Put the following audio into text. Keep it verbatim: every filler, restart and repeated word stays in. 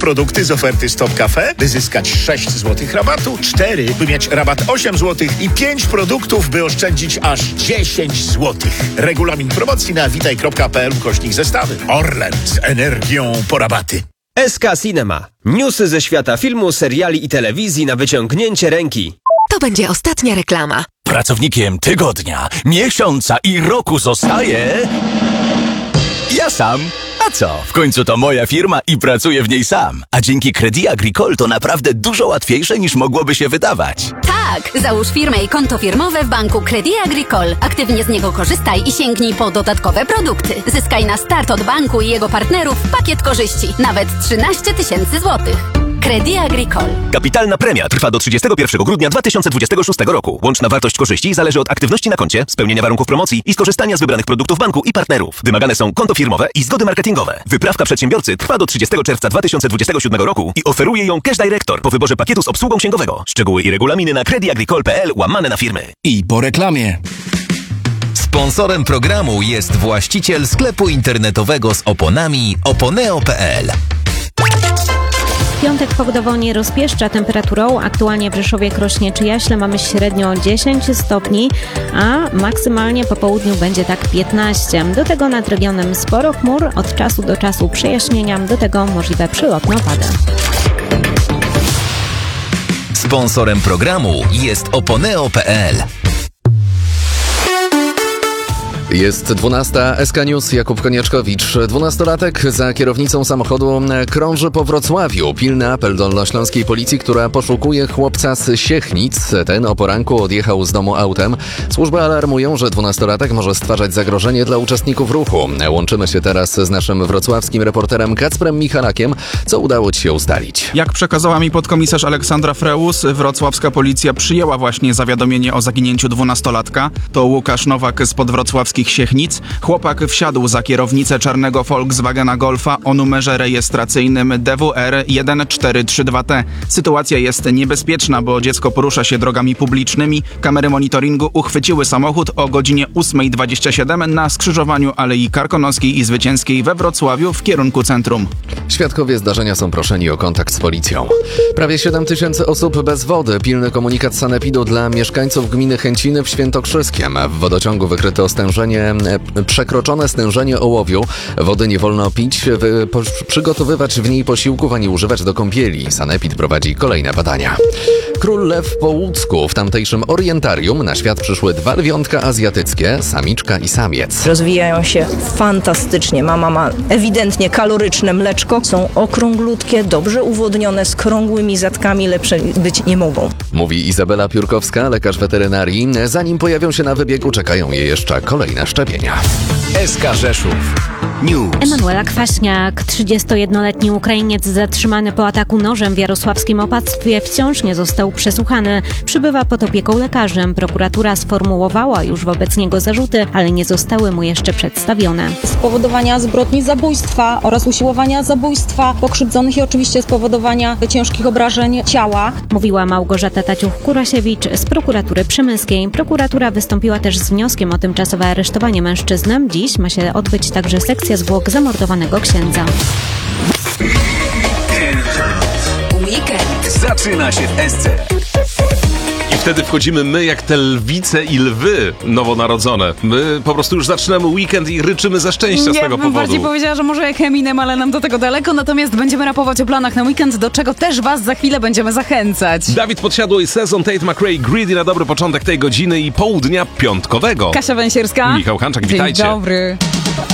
produkty z oferty Stop Cafe, by zyskać sześć złotych rabatu, cztery, by mieć rabat osiem złotych i pięć produktów, by oszczędzić aż dziesięć złotych. Regulamin promocji na witaj kropka p l ukośnik zestawy. Orlen z energią po rabaty. S K Cinema. Newsy ze świata filmu, seriali i telewizji na wyciągnięcie ręki. To będzie ostatnia reklama. Pracownikiem tygodnia, miesiąca i roku zostaje... ja sam. A co? W końcu to moja firma i pracuję w niej sam. A dzięki Crédit Agricole to naprawdę dużo łatwiejsze niż mogłoby się wydawać. Tak! Załóż firmę i konto firmowe w banku Crédit Agricole. Aktywnie z niego korzystaj i sięgnij po dodatkowe produkty. Zyskaj na start od banku i jego partnerów pakiet korzyści. Nawet trzynaście tysięcy złotych. Crédit Agricole. Kapitalna premia trwa do trzydziestego pierwszego grudnia dwa tysiące dwudziestego szóstego roku. Łączna wartość korzyści zależy od aktywności na koncie, spełnienia warunków promocji i skorzystania z wybranych produktów banku i partnerów. Wymagane są konto firmowe i zgody marketingowe. Wyprawka przedsiębiorcy trwa do trzydziestego czerwca dwa tysiące dwudziestego siódmego roku i oferuje ją Cash Director po wyborze pakietu z obsługą księgowego. Szczegóły i regulaminy na creditagricole kropka p l łamane na firmy. I po reklamie. Sponsorem programu jest właściciel sklepu internetowego z oponami oponeo kropka p l. Piątek pogodowo nie rozpieszcza temperaturą. Aktualnie w Rzeszowie, Krośnie czy Jaśle mamy średnio dziesięć stopni, a maksymalnie po południu będzie tak piętnaście. Do tego nad regionem sporo chmur, od czasu do czasu przejaśnienia, do tego możliwe przelotne opady. Sponsorem programu jest oponeo kropka p l. Jest dwunasta, S K News, Jakub Konieczkowicz. Dwunastolatek za kierownicą samochodu krąży po Wrocławiu. Pilny apel dolnośląskiej policji, która poszukuje chłopca z Siechnic. Ten o poranku odjechał z domu autem. Służby alarmują, że dwunastolatek może stwarzać zagrożenie dla uczestników ruchu. Łączymy się teraz z naszym wrocławskim reporterem Kacprem Michalakiem. Co udało ci się ustalić? Jak przekazała mi podkomisarz Aleksandra Freus, wrocławska policja przyjęła właśnie zawiadomienie o zaginięciu dwunastolatka. To Łukasz Nowak spod wrocławskich Siechnic. Chłopak wsiadł za kierownicę czarnego Volkswagena Golfa o numerze rejestracyjnym D W R jeden cztery trzy dwa T. Sytuacja jest niebezpieczna, bo dziecko porusza się drogami publicznymi. Kamery monitoringu uchwyciły samochód o godzinie ósma dwadzieścia siedem na skrzyżowaniu Alei Karkonoskiej i Zwycięskiej we Wrocławiu w kierunku centrum. Świadkowie zdarzenia są proszeni o kontakt z policją. Prawie siedem tysięcy osób bez wody. Pilny komunikat sanepidu dla mieszkańców gminy Chęciny w Świętokrzyskiem. W wodociągu wykryto stężenie przekroczone stężenie ołowiu. Wody nie wolno pić, wy, po, przygotowywać w niej posiłków ani używać do kąpieli. Sanepid prowadzi kolejne badania. Król lew po łódzku. W tamtejszym orientarium na świat przyszły dwa lwiątka azjatyckie, samiczka i samiec. Rozwijają się fantastycznie. Mama ma ewidentnie kaloryczne mleczko. Są okrąglutkie, dobrze uwodnione, z krągłymi zatkami, lepsze być nie mogą. Mówi Izabela Piórkowska, lekarz weterynarii. Zanim pojawią się na wybiegu, czekają je jeszcze kolejne szczepienia. S K Rzeszów News. Emanuela Kwaśniak, trzydziestojednoletni Ukrainiec zatrzymany po ataku nożem w jarosławskim opactwie, wciąż nie został przesłuchany. Przybywa pod opieką lekarzy. Prokuratura sformułowała już wobec niego zarzuty, ale nie zostały mu jeszcze przedstawione. Spowodowania zbrodni zabójstwa oraz usiłowania zabójstwa pokrzywdzonych i oczywiście spowodowania ciężkich obrażeń ciała. Mówiła Małgorzata Taciuch-Kurasiewicz z prokuratury przemyskiej. Prokuratura wystąpiła też z wnioskiem o tymczasowe aresztowanie mężczyzny. Dziś ma się odbyć także sekcja zwłok zamordowanego księdza. Weekend zaczyna się w S C. I wtedy wchodzimy my jak te lwice i lwy nowonarodzone. My po prostu już zaczynamy weekend i ryczymy ze szczęścia Nie, z tego bym powodu. bardziej powiedziała, że może jak Eminem, ale nam do tego daleko. Natomiast będziemy rapować o planach na weekend, do czego też was za chwilę będziemy zachęcać. Dawid Podsiadło i Sezon, Tate McRae, Greedy na dobry początek tej godziny i południa piątkowego. Kasia Węsierska. Michał Hanczak, Dzień witajcie. dobry.